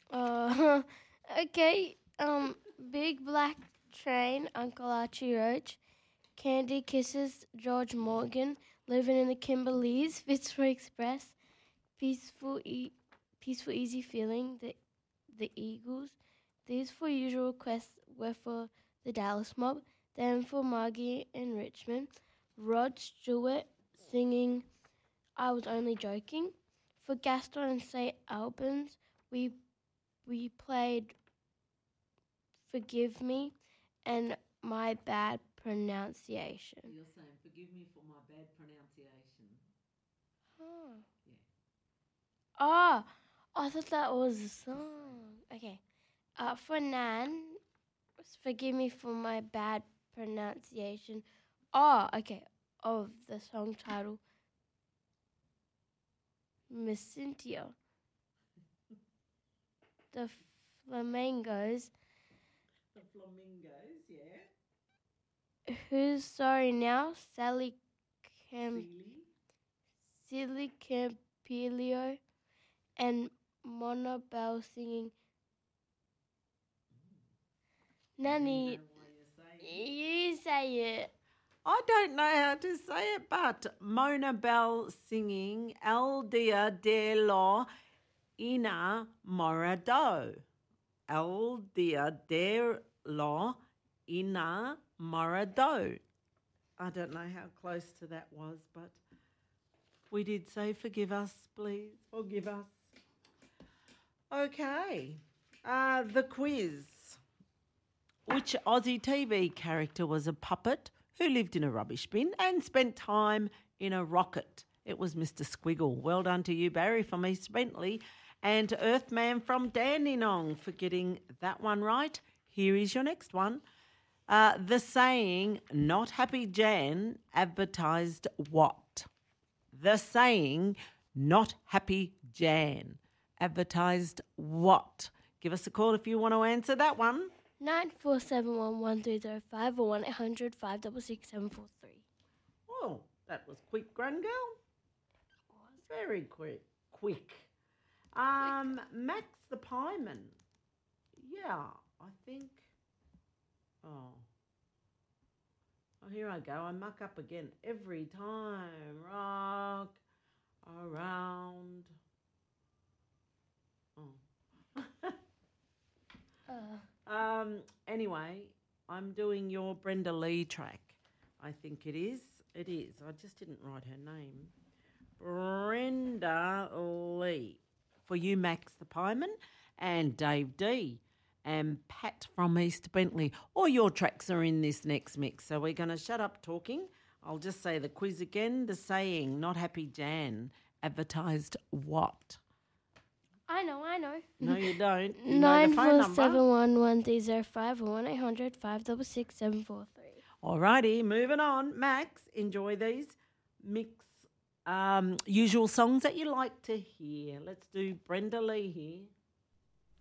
Uh, okay. Big Black Train, Uncle Archie Roach. Candy Kisses, George Morgan. Living in the Kimberleys, Fitzroy Express. Peaceful Easy Feeling, the Eagles. These four usual requests were for the Dallas Mob, then for Margie in Richmond. Rod Stewart singing I Was Only Joking. For Gaston and St. Albans, we played Forgive Me and My Bad Pronunciation. You're saying forgive me for my bad pronunciation. Oh. Yeah. Oh, I thought that was a song. Okay. For Nan, forgive me for my bad pronunciation. Oh, okay. Of the song title, Miss Cynthia. The Flamingos. The Flamingos, yeah. Who's Sorry Now? Silly Campilio and Mona Bell singing. Nanny, you say it. I don't know how to say it, but Mona Bell singing El Dia de lo Enamorado. El Dia de lo Enamorado. I don't know how close to that was, but we did say forgive us, please. Forgive us. Okay. The quiz. Which Aussie TV character was a puppet who lived in a rubbish bin and spent time in a rocket? It was Mr. Squiggle. Well done to you, Barry, from East Bentley, and Earthman from Dandenong for getting that one right. Here is your next one. The saying, not happy Jan, advertised what? The saying, not happy Jan, advertised what? Give us a call if you want to answer that one. 94711305 or 1-800-566-743. Oh, that was quick, Grun Girl. Very quick. Max the Pieman. Yeah, I think. Oh, here I go. I muck up again every time. Rock around. Anyway, I'm doing your Brenda Lee track. I think it is. It is. I just didn't write her name. Brenda Lee. For you, Max the Pieman, and Dave D, and Pat from East Bentley. All your tracks are in this next mix, so we're going to shut up talking. I'll just say the quiz again. The saying, not happy Jan, advertised what? I know. No, you don't. You know the phone number. 94711305 or 1-800-566-743. All righty, moving on. Max, enjoy these mix usual songs that you like to hear. Let's do Brenda Lee here.